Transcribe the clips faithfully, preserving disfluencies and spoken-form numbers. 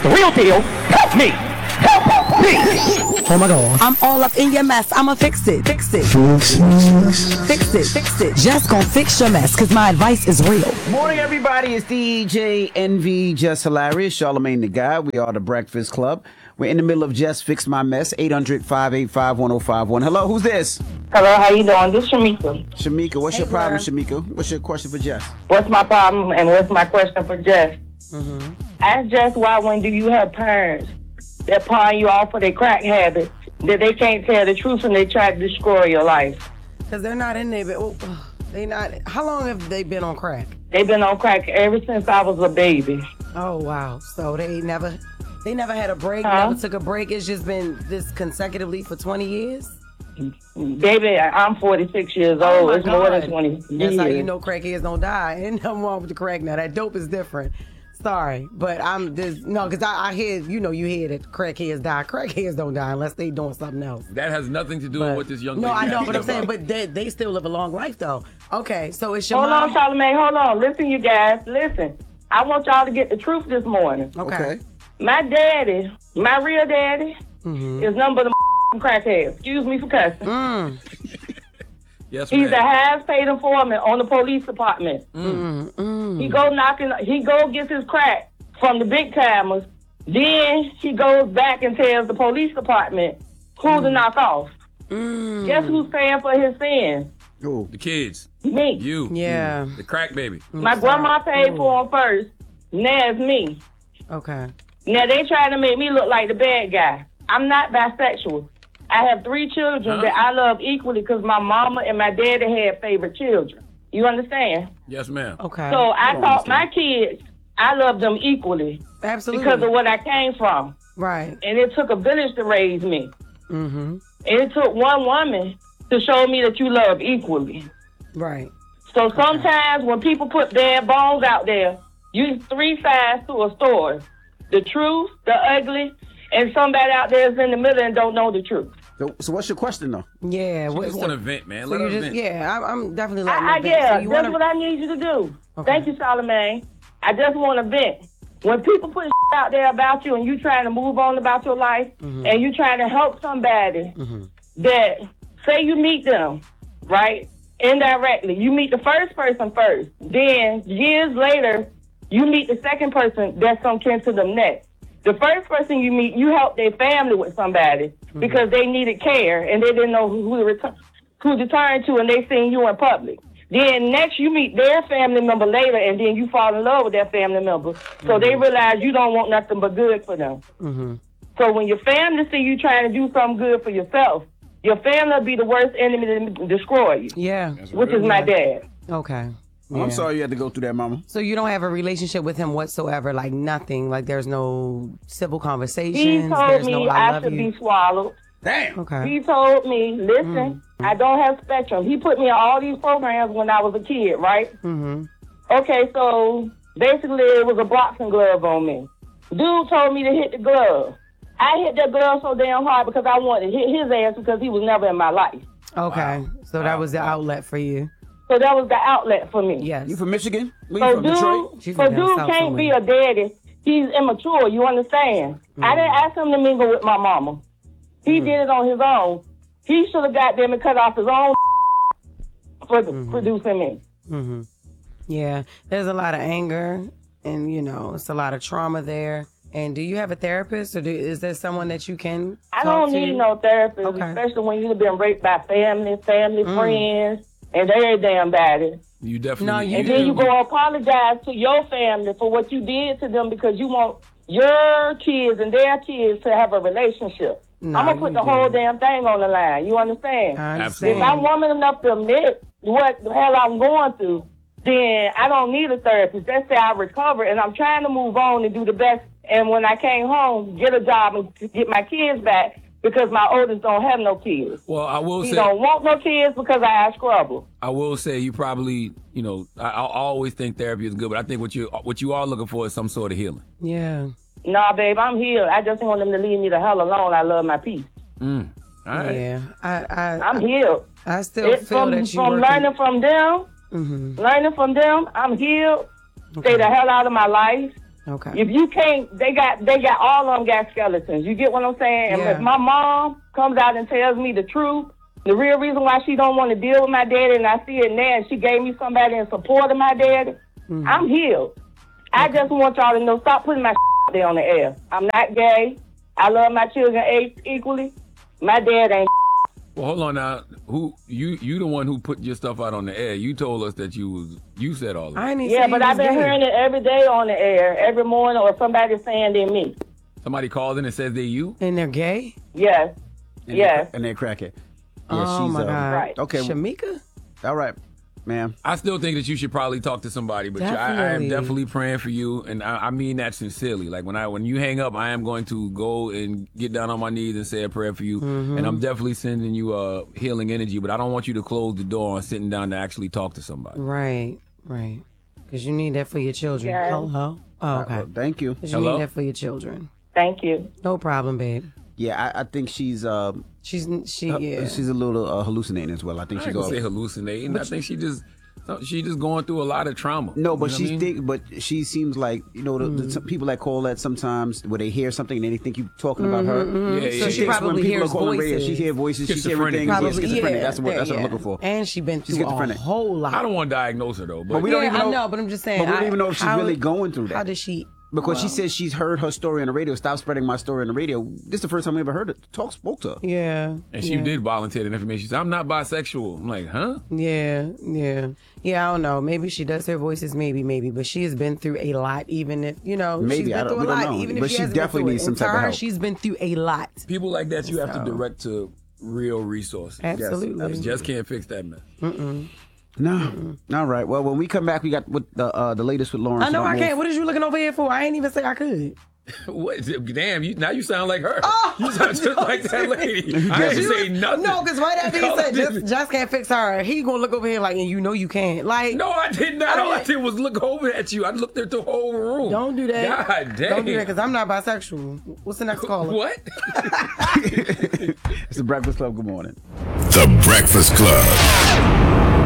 The real deal. Help me. Help me. Oh my God. I'm all up in your mess. I'ma fix it. Fix it. Fix it. Fix it. Just gonna fix your mess, cause my advice is real. Morning, everybody. It's D J Envy, Just Hilarious, Charlamagne the Guy. We are the Breakfast Club. We're in the middle of Just Fix My Mess. eight hundred, five eight five, one oh five one. Hello, who's this? Hello, how you doing? This is Shamika. Shamika, what's Hey, your problem, sir. Shamika? What's your question for Jess? What's my problem and what's my question for Jess? Mm-hmm. Ask Jess why when do you have parents that pawn you off for their crack habits, that they can't tell the truth and they try to destroy your life? Cause they're not in there. But, oh, they not. How long have they been on crack? They've been on crack ever since I was a baby. Oh wow. So they never, they never had a break. Huh? Never took a break. It's just been this consecutively for twenty years. Baby, I'm forty-six years Oh, old. my It's more than God. twenty That's years. how you know crackheads don't die. Ain't nothing wrong with the crack now. That dope is different. Sorry, but I'm this no, because I, I hear you know you hear that crackheads die. Crackheads don't die unless they doing something else. That has nothing to do But- with what this young No, lady I know has what to I'm say saying, about. but they, they still live a long life though. Okay, so it's your Hold mom. on, Charlamagne. Hold on. Listen, you guys. Listen. I want y'all to get the truth this morning. Okay. My daddy, my real daddy, Mm-hmm. is none but a crackhead. Excuse me for cussing. Mm. Yes, He's a ma'am. highest paid informant on the police department. Mm. Mm. He go knocking, he go gets his crack from the big timers. Then he goes back and tells the police department who Mm. to knock off. Mm. Guess who's paying for his sins? Who? The kids. Me. You. Yeah. The crack baby. My grandma paid for him first. Now it's me. Okay. Now they trying to make me look like the bad guy. I'm not bisexual. I have three children Huh? that I love equally because my mama and my daddy had favorite children. You understand? Yes, ma'am. Okay. So I don't taught my understand. kids, I love them equally Absolutely. because of what I came from. Right. And it took a village to raise me. Mm-hmm. And it took one woman to show me that you love equally. Right. So sometimes when people put bad bones out there, you three sides to a story. The truth, the ugly, and somebody out there is in the middle and don't know the truth. So, so what's your question, though? Yeah. She What's just the- want to vent, man. so Let you her just, vent. yeah, I, I'm definitely letting I, I her vent. yeah, So you that's wanna- what I need you to do. Okay. Thank you, Charlamagne. I just want to vent. When people put out there about you and you trying to move on about your life Mm-hmm. and you trying to help somebody that say you meet them, right? Indirectly. You meet the first person first. Then years later, you meet the second person that's some kin to them next. The first person you meet, you help their family with somebody because they needed care and they didn't know who to return, who to turn to, and they seen you in public. Then next you meet their family member later, and then you fall in love with their family member. So they realize you don't want nothing but good for them. Mm-hmm. So when your family see you trying to do something good for yourself, your family will be the worst enemy to destroy you, Yeah. which is my dad. Okay. Oh, Yeah. I'm sorry you had to go through that, Mama. So you don't have a relationship with him whatsoever, like nothing, like there's no civil conversations. He told there's me no I, I love should you. be swallowed. Damn. Okay. He told me, listen, I don't have spectrum. He put me on all these programs when I was a kid, right? Mm-hmm. Okay, so basically it was a boxing glove on me. Dude told me to hit the glove. I hit that glove so damn hard because I wanted to hit his ass because he was never in my life. Okay. So that was the outlet for you. So that was the outlet for me. Yes. You from Michigan? Where So you from, Detroit? dude, She's so from down dude south can't be somewhere. a daddy. He's immature, you understand? I didn't ask him to mingle with my mama. He did it on his own. He should have got them and cut off his own for producing me. Mm-hmm. Yeah. There's a lot of anger and, you know, it's a lot of trauma there. And do you have a therapist or do, is there someone that you can I talk don't to? need no therapist, Okay. especially when you've been raped by family, family, friends, and every damn body. You definitely. No, you And do. then you go apologize to your family for what you did to them because you want your kids and their kids to have a relationship. No, I'm going to put you the whole do. damn thing on the line. You understand? I Absolutely. If I'm understand. woman enough to admit what the hell I'm going through, then I don't need a therapist. Let's say I recover and I'm trying to move on and do the best. And when I came home, get a job and get my kids back because my oldest don't have no kids. Well, I will He say. don't want no kids because I ask trouble. I will say you probably, you know, I, I always think therapy is good, but I think what you what you are looking for is some sort of healing. Yeah. Nah, babe, I'm here. I just want them to leave me the hell alone. I love my peace. Mm. All right. Yeah. I I, I'm healed. I still It's feel from, that you from working- learning from them, Mhm. learning from them, I'm healed. Stay the hell out of my life. Okay. If you can't, they got they got all of them got skeletons. You get what I'm saying? And Yeah. if my mom comes out and tells me the truth, the real reason why she don't want to deal with my daddy, and I see it now, and she gave me somebody in support of my daddy, Mm-hmm. I'm healed. I just want y'all to know, stop putting my out there on the air. I'm not gay. I love my children equally. My dad ain't. Well, hold on now. Who you? You the one who put your stuff out on the air? You told us that you was. You said all of I that. didn't Yeah, say but he I've was been gay. hearing it every day on the air, every morning, or somebody saying they're me. Somebody called in and says they you. And they're gay? Yes. And Yes. They're, and they're cracking. Yeah, oh, she's, my uh, God. Right. Okay. Shamika? All right, ma'am. I still think that you should probably talk to somebody, but I, I am Definitely. definitely praying for you, and I, I mean that sincerely. Like when I when you hang up, I am going to go and get down on my knees and say a prayer for you, Mm-hmm. and I'm definitely sending you uh, healing energy. But I don't want you to close the door on sitting down to actually talk to somebody. Right, right. Because you need that for your children. Yes. Hello? Oh, okay. Well, thank you. 'Cause you Hello? need that for your children. Thank you. No problem, babe. Yeah, I, I think she's um She's, she, uh, yeah. she's a little uh, hallucinating as well. I think I she's ain't gonna all. say hallucinating. I think she just she just going through a lot of trauma. No, but You know what she I mean? think, but she seems like you know the, the some people that call that sometimes where they hear something and they think you talking about her. Yeah, yeah, So she yeah. thinks probably when people hears are calling radio, voices. she hear voices, she hear Schizophrenic. everything. Yeah, Probably, schizophrenic. yeah, That's what that's what I'm yeah. looking for. And she's been She's through a schizophrenic. whole lot. I don't want to diagnose her though, but, But we yeah, don't even know. I know, but I'm just saying. But we don't I- even know if she's how- really going through that. How does she? Because she well, says she's heard her story on the radio. Stop spreading my story on the radio. This is the first time we ever heard it. Talk spoke to her. Yeah. and she yeah. did volunteer that information. She said, "I'm not bisexual." I'm like, huh? Yeah, yeah, yeah. I don't know. Maybe she does hear voices. Maybe, maybe. But she has been through a lot. Even if you know, Maybe, she's I been don't- through a we don't lot. know. Even But if she, she hasn't been definitely through it. needs some And to type of her, help. She's been through a lot. People like that you have to So- direct to real resources. Absolutely. You just can't fix that mess. No. All right. Well, when we come back, we got with the uh, the latest with Lawrence. I know I Moore. can't. What is you looking over here for? I ain't even say I could. What? Damn! You now you sound like her. Oh, you sound just like that lady. I didn't say nothing. No, because right after he No, I said just, didn't. just can't fix her, he gonna look over here like, and you know you can't. Like, No, I did not. I All I didn't- did was look over at you. I looked at the whole room. don't do that. God damn. Don't do that because I'm not bisexual. What's the next caller? What? It's the Breakfast Club. Good morning. The Breakfast Club.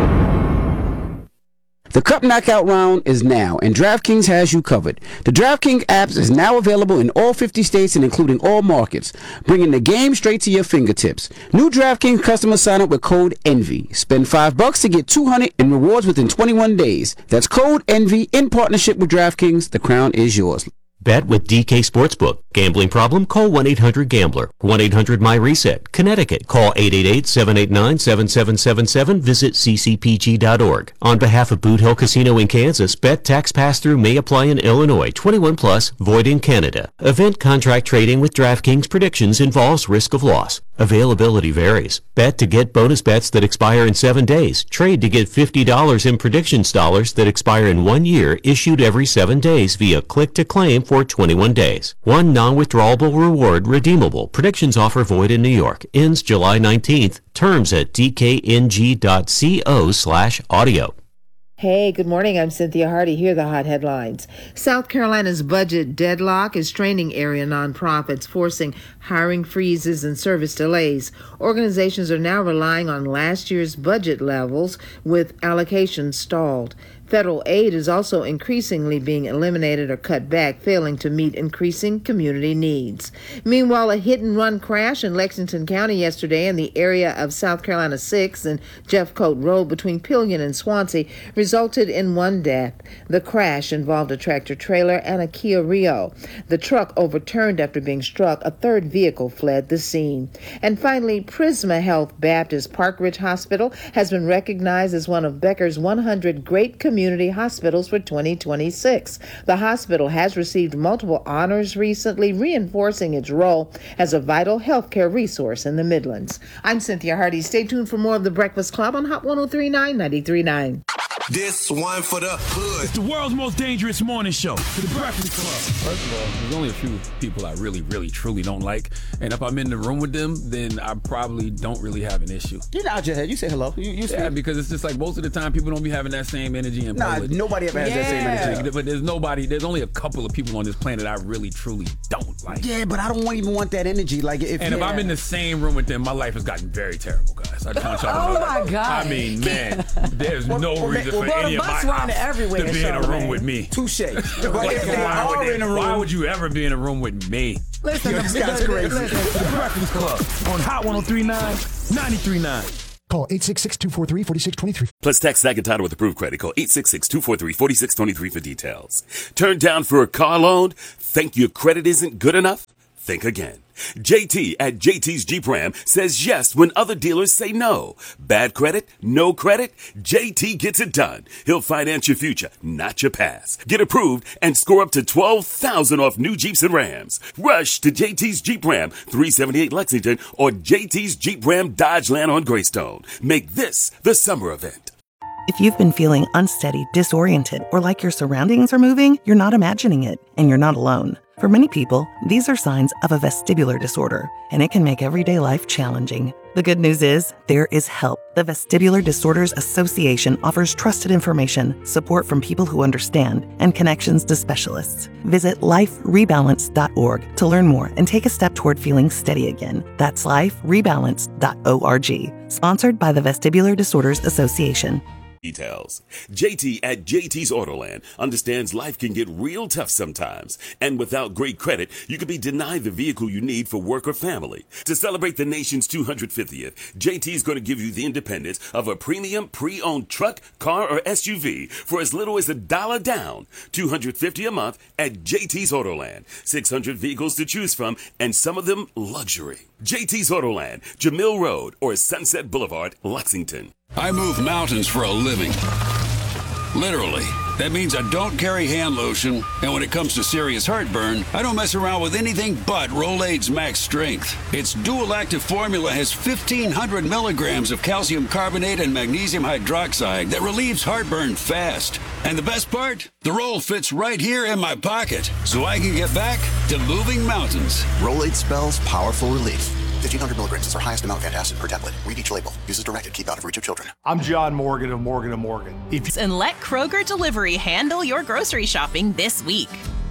The Cup Knockout round is now, and DraftKings has you covered. The DraftKings app is now available in all fifty states and including all markets, bringing the game straight to your fingertips. New DraftKings customers sign up with code ENVY. Spend five bucks to get two hundred in rewards within twenty-one days. That's code ENVY in partnership with DraftKings. The crown is yours. Bet with D K Sportsbook. Gambling problem? Call one eight hundred gambler. one eight hundred my reset. Connecticut. Call eight eight eight, seven eight nine, seven seven seven seven. Visit c c p g dot org. On behalf of Boot Hill Casino in Kansas, bet tax pass-through may apply in Illinois. twenty-one plus, void in Canada. Event contract trading with DraftKings predictions involves risk of loss. Availability varies. Bet to get bonus bets that expire in seven days. Trade to get fifty dollars in predictions dollars that expire in one year, issued every seven days via click-to-claim for twenty-one days. One non-withdrawable reward redeemable. Predictions offer void in New York. Ends July nineteenth. Terms at d k n g dot co slash audio. Hey, good morning. I'm Cynthia Hardy. Here are the hot headlines. South Carolina's budget deadlock is straining area nonprofits, forcing hiring freezes and service delays. Organizations are now relying on last year's budget levels with allocations stalled. Federal aid is also increasingly being eliminated or cut back, failing to meet increasing community needs. Meanwhile, a hit-and-run crash in Lexington County yesterday in the area of South Carolina six and Jeffcoat Road between Pillion and Swansea resulted in one death. The crash involved a tractor-trailer and a Kia Rio. The truck overturned after being struck. A third vehicle fled the scene. And finally, Prisma Health Baptist Park Ridge Hospital has been recognized as one of Becker's one hundred Great Community Community Hospitals for twenty twenty-six. The hospital has received multiple honors recently, reinforcing its role as a vital healthcare resource in the Midlands. I'm Cynthia Hardy. Stay tuned for more of The Breakfast Club on Hot one oh three point nine, ninety-three point nine. This one for the hood. It's the world's most dangerous morning show. The Breakfast Club. First of all, there's only a few people I really, really, truly don't like. And if I'm in the room with them, then I probably don't really have an issue. You nod your head. You say hello. You, you Yeah, speak. because it's just like most of the time people don't be having that same energy in Nah, public. nobody ever has that same Yeah. energy. But there's nobody, there's only a couple of people on this planet I really, truly don't like. Yeah, but I don't want, even want that energy. Like if And if yeah. I'm in the same room with them, my life has gotten very terrible, guys. I just want y'all to Oh know my that. God. I mean, man, there's no well, reason well, for well, any the of my bus running everywhere. to ever be in a room with me? Touche. But if they Why would are they- in a room, Why would you ever be in a room with me? Listen, Yo, this guy's crazy. The Breakfast Club on Hot one oh three point nine, ninety-three point nine. Call eight six six, two four three, four six two three. Plus text SAG and title with approved credit. Call eight six six, two four three, four six two three for details. Turned down for a car loan? Think your credit isn't good enough? Think again. J T at J T's Jeep Ram says yes when other dealers say no. Bad credit? No credit? J T gets it done. He'll finance your future, not your past. Get approved and score up to twelve thousand dollars off new Jeeps and Rams. Rush to J T's Jeep Ram, three seventy-eight Lexington, or J T's Jeep Ram Dodge Land on Greystone. Make this the summer event. If you've been feeling unsteady, disoriented, or like your surroundings are moving, you're not imagining it, and you're not alone. For many people, these are signs of a vestibular disorder, and it can make everyday life challenging. The good news is, there is help. The Vestibular Disorders Association offers trusted information, support from people who understand, and connections to specialists. Visit life rebalance dot org to learn more and take a step toward feeling steady again. That's life rebalance dot org. Sponsored by the Vestibular Disorders Association. Details. J T at J T's Autoland understands life can get real tough sometimes, and without great credit, you could be denied the vehicle you need for work or family. To celebrate the nation's two hundred fiftieth, J T's going to give you the independence of a premium pre-owned truck, car, or S U V for as little as a dollar down. two hundred fifty dollars a month at J T's Autoland. six hundred vehicles to choose from, and some of them luxury. J T's Autoland, Jamil Road, or Sunset Boulevard, Lexington. I move mountains for a living. Literally. That means I don't carry hand lotion, and when it comes to serious heartburn, I don't mess around with anything but Rolaids Max Strength. Its dual active formula has fifteen hundred milligrams of calcium carbonate and magnesium hydroxide that relieves heartburn fast. And the best part? The roll fits right here in my pocket, so I can get back to moving mountains. Rolaids spells powerful relief. fifteen hundred milligrams is our highest amount of antacid per tablet. Read each label. Use as directed. Keep out of reach of children. I'm John Morgan of Morgan and Morgan. If and let Kroger Delivery handle your grocery shopping this week.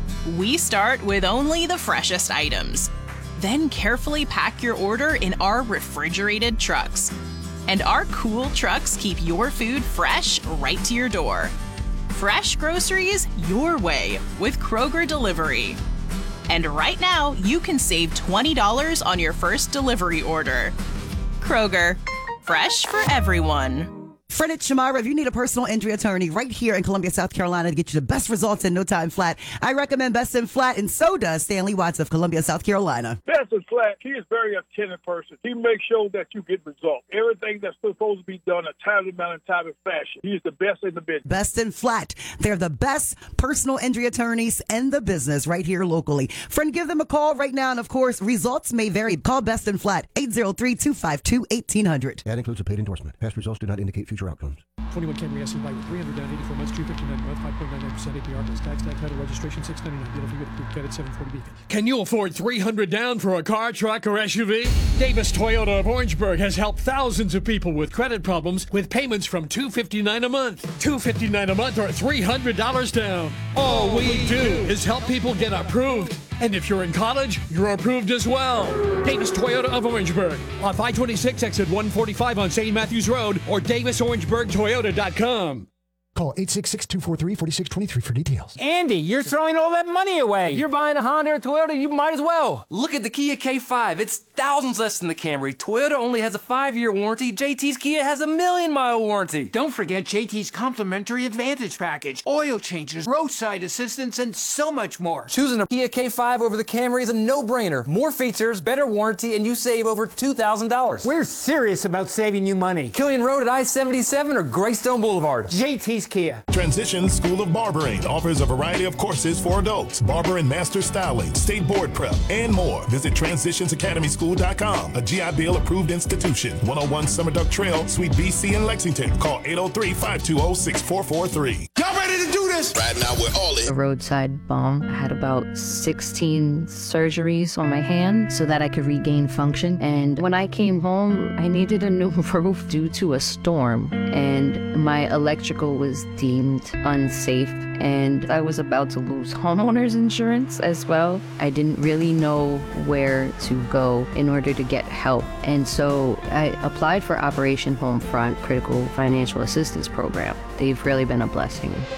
We start with only the freshest items. Then carefully pack your order in our refrigerated trucks. And our cool trucks keep your food fresh right to your door. Fresh groceries your way with Kroger Delivery. And right now, you can save twenty dollars on your first delivery order. Kroger, fresh for everyone. Fred at Shamira, if you need a personal injury attorney right here in Columbia, South Carolina to get you the best results in no time flat, I recommend Best in Flat, and so does Stanley Watts of Columbia, South Carolina. Best in Flat, he is a very attentive person. He makes sure that you get results. Everything that's supposed to be done in a timely manner and timely fashion. He is the best in the business. Best in Flat. They're the best personal injury attorneys in the business right here locally. Friend, give them a call right now, and of course, results may vary. Call Best in Flat, eight zero three, two five two, one eight zero zero. That includes a paid endorsement. Past results do not indicate future outcomes. twenty-one Camry S U V with three hundred down, eighty-four months, two fifty-nine a month, five point nine nine percent A P R plus tax, tax title registration, six ninety-nine. Dealer fee with approved credit, seven forty Beacon. Can you afford three hundred down for a car, truck, or S U V? Davis Toyota of Orangeburg has helped thousands of people with credit problems with payments from two fifty-nine a month, two fifty-nine a month, or three hundred dollars down. All we do is help people get approved. And if you're in college, you're approved as well. Davis Toyota of Orangeburg on five twenty-six exit one forty-five on Saint Matthews Road or davis orangeburg toyota dot com. Call eight six six, two four three, four six two three for details. Andy, you're throwing all that money away. You're buying a Honda or Toyota, you might as well. Look at the Kia K five. It's thousands less than the Camry. Toyota only has a five-year warranty. J T's Kia has a million-mile warranty. Don't forget J T's complimentary Advantage package, oil changes, roadside assistance, and so much more. Choosing a Kia K five over the Camry is a no-brainer. More features, better warranty, and you save over two thousand dollars. We're serious about saving you money. Killian Road at I seventy-seven or Greystone Boulevard. J T's Kia. Transition School of Barbering offers a variety of courses for adults, barber and master styling, state board prep, and more. Visit transitions academy school dot com, a G I Bill approved institution. one oh one Summer Duck Trail, Suite B C in Lexington. Call eight oh three, five two oh, six four four three. Y'all ready to do this? Right now we're all in. A roadside bum. I had about sixteen surgeries on my hand so that I could regain function. And when I came home, I needed a new roof due to a storm. And my electrical was deemed unsafe. And I was about to lose homeowners insurance as well. I didn't really know where to go in order to get help. And so I applied for Operation Homefront Critical Financial Assistance Program. They've really been a blessing.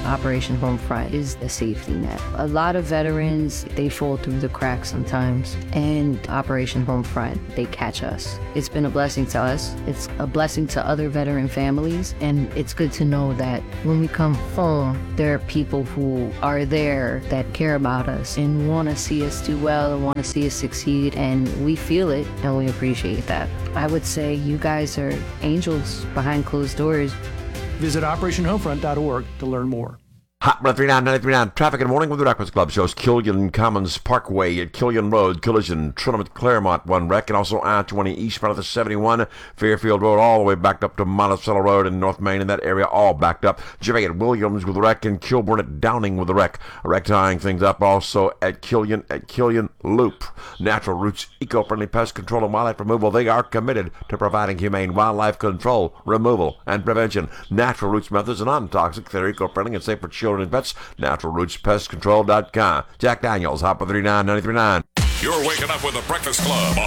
Operation Homefront is the safety net. A lot of veterans, they fall through the cracks sometimes, and Operation Homefront, they catch us. It's been a blessing to us. It's a blessing to other veteran families, and it's good to know that when we come home, there are people who are there that care about us and want to see us do well and want to see us succeed, and we feel it and we appreciate that. I would say you guys are angels behind closed doors. Visit operation homefront dot org to learn more. Hot one oh three nine, nine three nine. Traffic in the morning with the Breakfast Club shows Killian Commons Parkway at Killian Road, collision, Trinity Claremont, one wreck, and also I twenty eastbound of the seventy-one, Fairfield Road, all the way backed up to Monticello Road in North Main, in that area, all backed up. Jimmy at Williams with a wreck, and Kilburn at Downing with a wreck. A wreck tying things up also at Killian, at Killian Loop. Natural Roots, eco-friendly pest control and wildlife removal. They are committed to providing humane wildlife control, removal, and prevention. Natural Roots methods are non-toxic, they're eco-friendly and safe for children and pets. Natural Roots Pest Control dot com. Jack Daniels, Hot one oh three nine, nine three nine. You're waking up with the Breakfast Club on